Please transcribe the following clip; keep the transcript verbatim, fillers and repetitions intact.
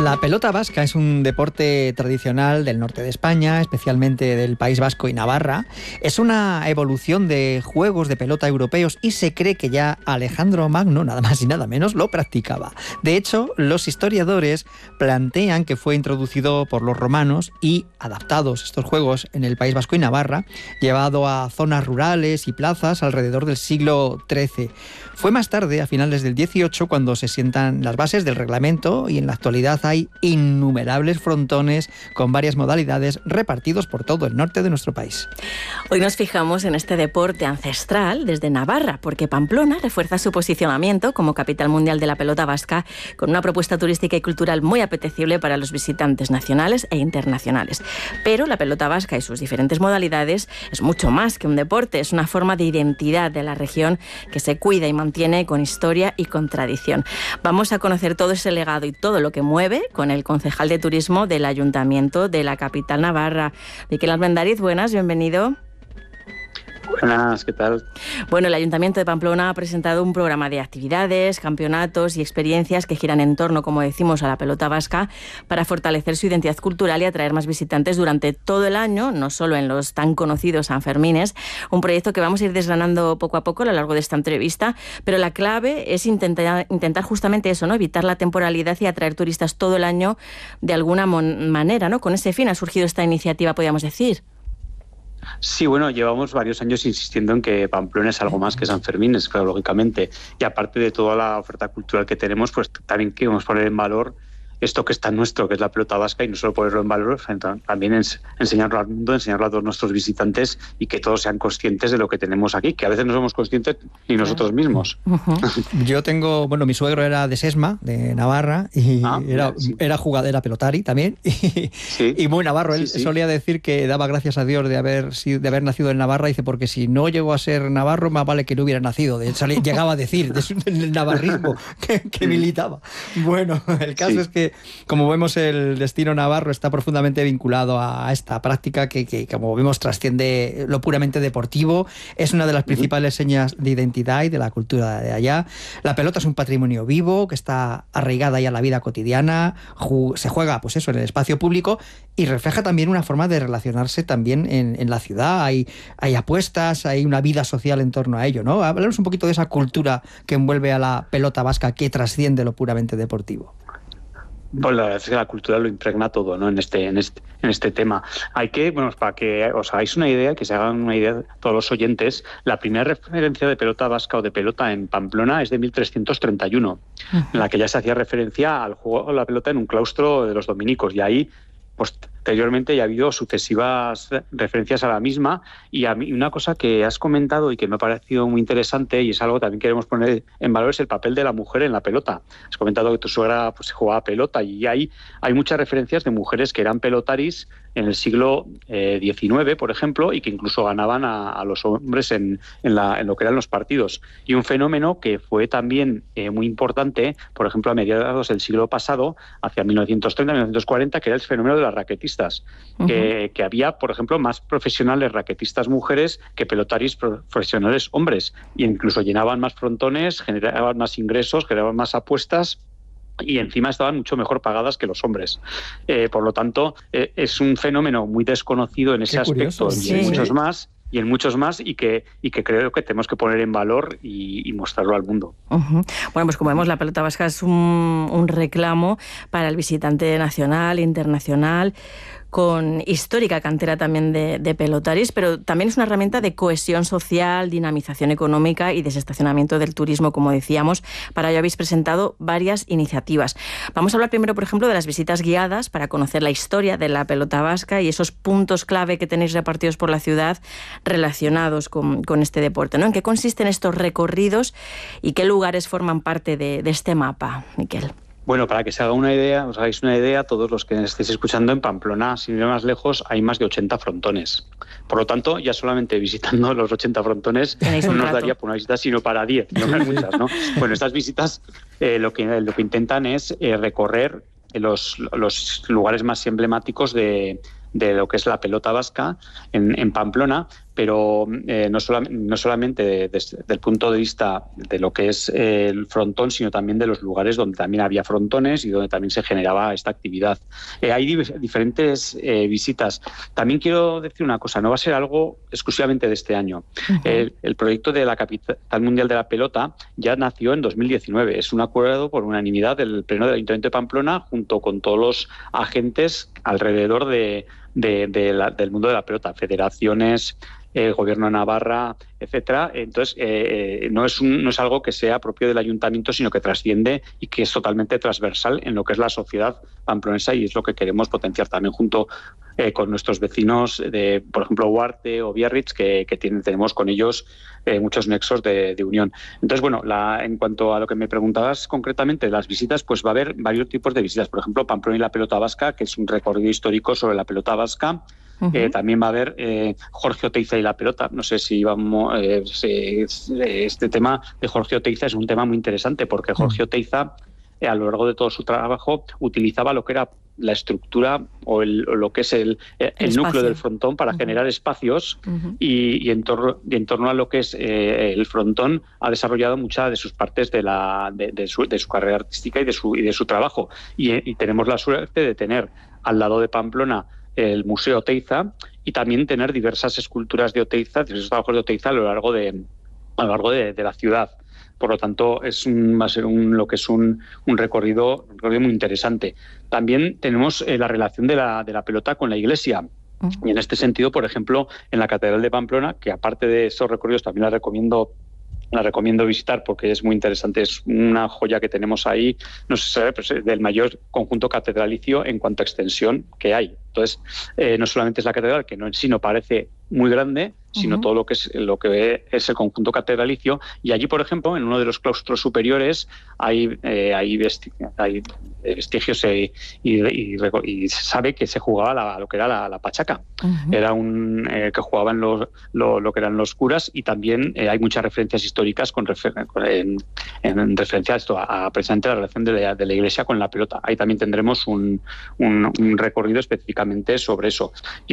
La pelota vasca es un deporte tradicional del norte de España, especialmente del País Vasco y Navarra. Es una evolución de juegos de pelota europeos y se cree que ya Alejandro Magno, nada más y nada menos, lo practicaba. De hecho, los historiadores plantean que fue introducido por los romanos y adaptados estos juegos en el País Vasco y Navarra, llevado a zonas rurales y plazas alrededor del siglo trece. Fue más tarde, a finales del dieciocho, cuando se sientan las bases del reglamento y en la actualidad hay innumerables frontones con varias modalidades repartidos por todo el norte de nuestro país. Hoy nos fijamos en este deporte ancestral desde Navarra, porque Pamplona refuerza su posicionamiento como capital mundial de la pelota vasca con una propuesta turística y cultural muy apetecible para los visitantes nacionales e internacionales. Pero la pelota vasca y sus diferentes modalidades es mucho más que un deporte, es una forma de identidad de la región que se cuida y mantiene con historia y con tradición. Vamos a conocer todo ese legado y todo lo que mueve con el concejal de turismo del Ayuntamiento de la capital navarra. Miquel Armendariz, buenas, bienvenido. Buenas, ¿qué tal? Bueno, el Ayuntamiento de Pamplona ha presentado un programa de actividades, campeonatos y experiencias que giran en torno, como decimos, a la pelota vasca para fortalecer su identidad cultural y atraer más visitantes durante todo el año, no solo en los tan conocidos Sanfermines. Un proyecto que vamos a ir desgranando poco a poco a lo largo de esta entrevista, pero la clave es intentar, intentar justamente eso, ¿no? Evitar la temporalidad y atraer turistas todo el año de alguna mon- manera, ¿no? Con ese fin ha surgido esta iniciativa, podríamos decir. Sí, bueno, llevamos varios años insistiendo en que Pamplona es algo más que Sanfermines, claro, lógicamente. Y aparte de toda la oferta cultural que tenemos, pues también queremos poner en valor esto que está nuestro, que es la pelota vasca, y no solo ponerlo en valor, también ens- enseñarlo al mundo, enseñarlo a todos nuestros visitantes y que todos sean conscientes de lo que tenemos aquí, que a veces no somos conscientes ni nosotros mismos. Uh-huh. Yo tengo, bueno, mi suegro era de Sesma, de Navarra, y ah, era, sí. era jugador, era pelotari también, y, sí. y muy navarro. Él sí, sí. solía decir que daba gracias a Dios de haber, de haber nacido en Navarra, dice, porque si no llegó a ser navarro, más vale que no hubiera nacido. De, salía, llegaba a decir, del navarrismo que, que militaba. Bueno, el caso sí. es que como vemos, el destino navarro está profundamente vinculado a esta práctica que, que, como vemos, trasciende lo puramente deportivo. Es una de las principales señas de identidad y de la cultura de allá. La pelota es un patrimonio vivo que está arraigada ya a la vida cotidiana, ju- se juega, pues eso, en el espacio público y refleja también una forma de relacionarse también en, en la ciudad. Hay, hay apuestas, hay una vida social en torno a ello, ¿no? Hablamos un poquito de esa cultura que envuelve a la pelota vasca que trasciende lo puramente deportivo. Pues la verdad es que la cultura lo impregna todo, ¿no? En este, en este, en este tema. Hay que, bueno, para que os hagáis una idea, que se hagan una idea todos los oyentes, la primera referencia de pelota vasca o de pelota en Pamplona es de mil trescientos treinta y uno, uh-huh. en la que ya se hacía referencia al juego de la pelota en un claustro de los dominicos, y ahí posteriormente ya ha habido sucesivas referencias a la misma. Y a mí una cosa que has comentado y que me ha parecido muy interesante, y es algo que también queremos poner en valor, es el papel de la mujer en la pelota. Has comentado que tu suegra pues jugaba pelota, y hay, hay muchas referencias de mujeres que eran pelotaris en el siglo eh, diecinueve, por ejemplo, y que incluso ganaban a, a los hombres en, en, la, en lo que eran los partidos. Y un fenómeno que fue también eh, muy importante, por ejemplo, a mediados del siglo pasado, hacia mil novecientos treinta, mil novecientos cuarenta, que era el fenómeno de las raquetistas. Uh-huh. Que, que había, por ejemplo, más profesionales raquetistas mujeres que pelotaris profesionales hombres, y incluso llenaban más frontones, generaban más ingresos, generaban más apuestas, y encima estaban mucho mejor pagadas que los hombres. Eh, por lo tanto, eh, es un fenómeno muy desconocido en ese Qué aspecto, curioso, y sí. en muchos más, y en muchos más, y que, y que creo que tenemos que poner en valor y, y mostrarlo al mundo. Uh-huh. Bueno, pues como vemos, la pelota vasca es un, un reclamo para el visitante nacional, internacional, con histórica cantera también de, de pelotaris, pero también es una herramienta de cohesión social, dinamización económica y desestacionamiento del turismo, como decíamos. Para ello habéis presentado varias iniciativas. Vamos a hablar primero, por ejemplo, de las visitas guiadas para conocer la historia de la pelota vasca y esos puntos clave que tenéis repartidos por la ciudad relacionados con, con este deporte, ¿no? ¿En qué consisten estos recorridos y qué lugares forman parte de, de este mapa, Miquel? Bueno, para que se haga una idea, os hagáis una idea, todos los que estéis escuchando, en Pamplona, sin ir más lejos, hay más de ochenta frontones. Por lo tanto, ya solamente visitando los ochenta frontones no nos daría por una visita, sino para diez, no hay muchas, ¿no? Bueno, estas visitas eh, lo, que, lo que intentan es eh, recorrer los, los lugares más emblemáticos de, de lo que es la pelota vasca en, en Pamplona, pero eh, no, sola, no solamente desde el punto de vista de lo que es eh, el frontón, sino también de los lugares donde también había frontones y donde también se generaba esta actividad. Eh, hay di- diferentes eh, visitas. También quiero decir una cosa, no va a ser algo exclusivamente de este año. Uh-huh. El, el proyecto de la Capital Mundial de la Pelota ya nació en dos mil diecinueve. Es un acuerdo por unanimidad del Pleno del Ayuntamiento de Pamplona junto con todos los agentes alrededor de, de, de la, del mundo de la pelota, federaciones, el Gobierno de Navarra, etcétera. Entonces, eh, no, es un, no es algo que sea propio del ayuntamiento, sino que trasciende y que es totalmente transversal en lo que es la sociedad pamplonesa, y es lo que queremos potenciar también junto eh, con nuestros vecinos de, por ejemplo, Huarte o Biarritz, que, que tienen, tenemos con ellos eh, muchos nexos de, de unión. Entonces, bueno, la, en cuanto a lo que me preguntabas concretamente de las visitas, pues va a haber varios tipos de visitas. Por ejemplo, Pamplona y la pelota vasca, que es un recorrido histórico sobre la pelota vasca. Uh-huh. Eh, también va a haber eh, Jorge Oteiza y la pelota. No sé si vamos. Eh, si, este tema de Jorge Oteiza es un tema muy interesante, porque Jorge uh-huh. Oteiza, eh, a lo largo de todo su trabajo, utilizaba lo que era la estructura o, el, o lo que es el, el, el núcleo del frontón para uh-huh. generar espacios uh-huh. y, y, en torno, y en torno a lo que es eh, el frontón ha desarrollado muchas de sus partes de, la, de, de, su, de su carrera artística y de su, y de su trabajo. Y, y tenemos la suerte de tener al lado de Pamplona el Museo Oteiza y también tener diversas esculturas de Oteiza, diversos trabajos de Oteiza a lo largo de, a lo largo de, de la ciudad. Por lo tanto, es un, va a ser un, lo que es un, un, recorrido, un recorrido muy interesante. También tenemos eh, la relación de la, de la pelota con la iglesia. Y en este sentido, por ejemplo, en la Catedral de Pamplona, que aparte de esos recorridos también la recomiendo la recomiendo visitar porque es muy interesante, es una joya que tenemos ahí, no sé, pues, del mayor conjunto catedralicio en cuanto a extensión que hay. Entonces, eh, no solamente es la catedral, que no en sí no parece muy grande, sino uh-huh. todo lo que es lo que es el conjunto catedralicio. Y allí, por ejemplo, en uno de los claustros superiores hay, eh, hay, vesti- hay vestigios eh, y, y, y se sabe que se jugaba la, lo que era la, la pachaca. Uh-huh. Era un eh, que jugaban los, lo, lo que eran los curas, y también eh, hay muchas referencias históricas con refer- con, en, en referencia a esto, a, a precisamente la relación de la, de la Iglesia con la pelota. Ahí también tendremos un, un, un recorrido específicamente sobre eso. Y